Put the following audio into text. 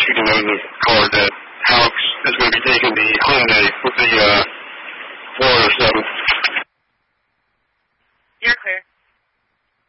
shooting maintenance card that Alex is going to be taking the Hyundai with the Florida 7.